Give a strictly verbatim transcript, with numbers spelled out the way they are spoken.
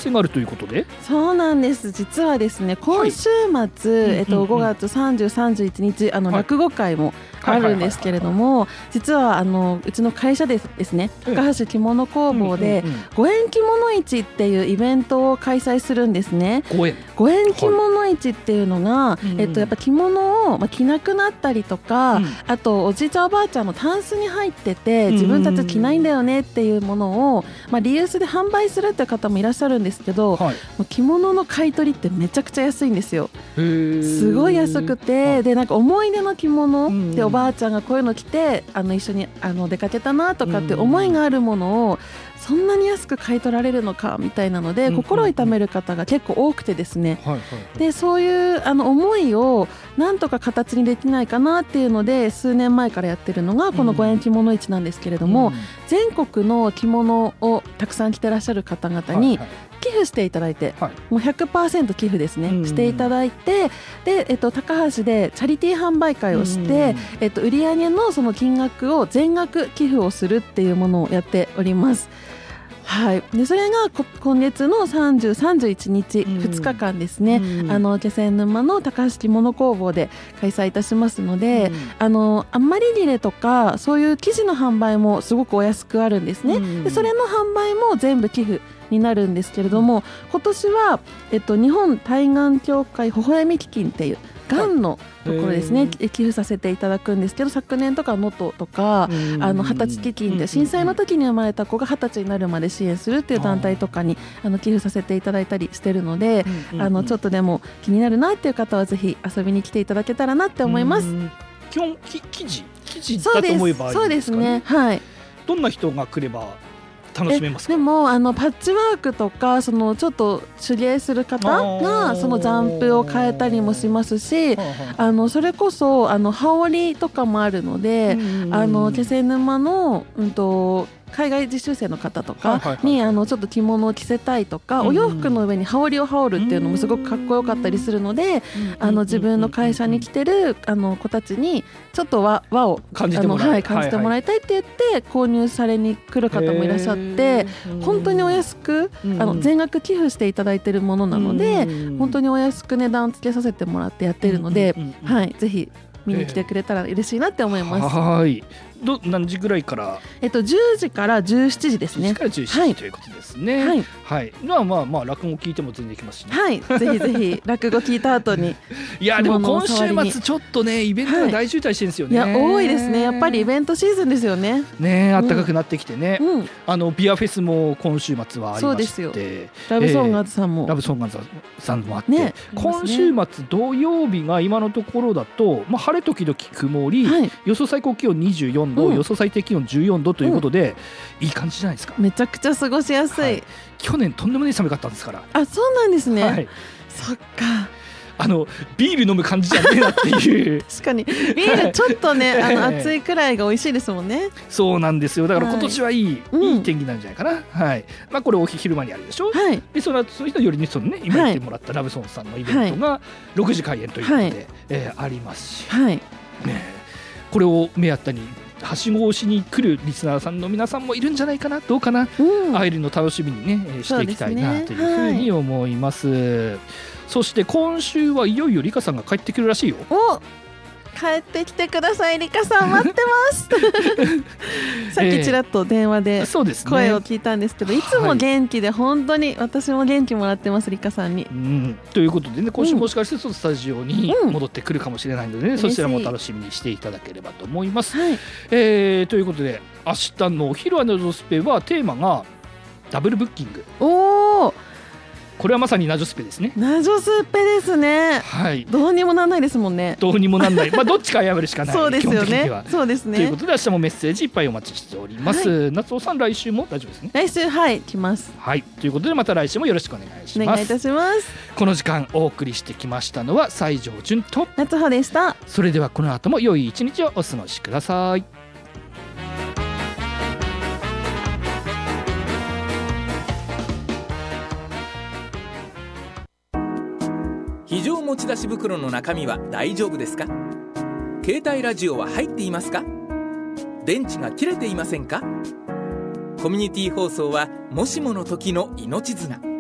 性があるということで。 そうなんです。実はですね、今週末、はい、えっと、ごがつさんじゅう、さんじゅういちにちあの、はい、落語会もあるんですけれども、実はあのうちの会社でですね、高橋着物工房でご縁着物市っていうイベントを開催するんですね。 ご縁ご縁着物市っていうのが、はい、えっと、やっぱ着物を、まあ、着なくなったりとか、うん、あとおじいちゃんおばあちゃんのタンスに入ってて自分たち着ないんだよねっていうものを、まあ、リユースで販売するっていう方もいらっしゃるんですけど、はい、もう着物の買い取りってめちゃくちゃ安いんですよ。すごい安くて、でなんか思い出の着物でおばあちゃんがこういうの着てあの一緒にあの出かけたなとかって思いがあるものをそんなに安く買い取られるのかみたいなので、心痛める方が結構多くてですね、でそういうあの思いをなんとか形にできないかなっていうので数年前からやってるのがこのご縁着物市なんですけれども、全国の着物をたくさん着てらっしゃる方々に寄付していただいて、はい、もう ひゃくパーセント 寄付ですね、うん、していただいて、で、えっと、高橋でチャリティー販売会をして、うん、えっと、売上のその金額を全額寄付をするっていうものをやっております。はい、でそれが今月のさんじゅう、さんじゅういちにち、うん、ふつかかんですね、うん、あの気仙沼の高橋着物工房で開催いたしますので、うん、あのあんまり切れとかそういう生地の販売もすごくお安くあるんですね、うん、でそれの販売も全部寄付になるんですけれども、今年は、えっと、日本対がん協会微笑み基金っていうがんのところですね、はい、寄付させていただくんですけど、昨年とか能登とかあの二十歳基金で震災の時に生まれた子が二十歳になるまで支援するっていう団体とかにあの寄付させていただいたりしてるので、あのちょっとでも気になるなっていう方はぜひ遊びに来ていただけたらなって思います。 基本き生地生地だと思えばいいんですかね。 そうですね、はい。 どんな人が来れば楽しめますか？ でもあのパッチワークとかそのちょっと手芸する方がそのジャンプを変えたりもしますし、あのそれこそあの羽織とかもあるので、あの気仙沼の、うんと海外実習生の方とかにあのちょっと着物を着せたいとか、お洋服の上に羽織を羽織るっていうのもすごくかっこよかったりするので、あの自分の会社に来てるあの子たちにちょっと和和を感じてもらい、 はい、感じてもらいたいって言って購入されに来る方もいらっしゃって、本当にお安くあの全額寄付していただいているものなので、本当にお安く値段つけさせてもらってやっているので、はい、ぜひ見に来てくれたら嬉しいなって思います。 はい。ど何時ぐらいから？ えっとじゅうじからじゅうしちじですね。 じゅうじからじゅうしちじ、はい、ということですね。はい。はい。まあまあまあ落語聞いても全然できますしね。 はい。ぜひぜひ落語聞いた後に。 いやでも今週末ちょっとねイベントが大渋滞してるんですよね。 はい、いや多いですね。やっぱりイベントシーズンですよね。 ね、暖かくなってきてね。うん、あのビアフェスも今週末はありまして。そうですよ。 ラブソンガーズさんも、えー、 ラブソンガーズさんもあって、ね、今週末土曜日が今のところだと、まあ晴れ時々曇り、はい、予想最高気温にじゅうよんど、うん、予想最低気温じゅうよんどということで、うん、いい感じじゃないですか。 めちゃくちゃ過ごしやすい、はい、 去年とんでもない寒かったんですから。 あ、そうなんですね、 はい、 そっか。 あのビール飲む感じじゃねえなっていう確かにビールちょっとね、はい、あの暑いくらいが美味しいですもんね。 そうなんですよ。だから今年はいい、はい、いい天気なんじゃないかな、はい。まあ、これお昼間にあるでしょ、はい、でそのその人よりにその、ね、今言ってもらったラブソンさんのイベントがろくじ開演ということで、はい、えー、ありますし、はい、ね、これを目当てにはしごをしに来るリスナーさんの皆さんもいるんじゃないかな、どうかな、うん、会えるの楽しみにねしていきたいなというふうに思います。はい、そして今週はいよいよリカさんが帰ってくるらしいよ。お、 帰ってきてください、リカさん待ってますさっきちらっと電話で声を聞いたんですけど、えーね、いつも元気で本当に私も元気もらってます、リカさんに、うん、 ということでね、今週もしかしてスタジオに戻ってくるかもしれないので、ね、うん、そちらも楽しみにしていただければと思います、はい、えー、ということで明日のお昼はナゾスペはテーマがダブルブッキング。おー、これはまさにナジョスペですね。 ナジョスペですね。はい。どうにもなんないですもんね。 どうにもなんない。まあどっちか謝るしかない。 そうですよね。そうですね。 ということで明日もメッセージいっぱいお待ちしております。はい、夏尾さん来週も大丈夫ですね。 来週はい来ます。 はい。ということでまた来週もよろしくお願いします。 お願いいたします。 この時間お送りしてきましたのは西条純と夏穂でした。 それではこの後も良い一日をお過ごしください。 非常持ち出し袋の中身は大丈夫ですか？携帯ラジオは入っていますか？電池が切れていませんか？コミュニティ放送はもしもの時の命綱。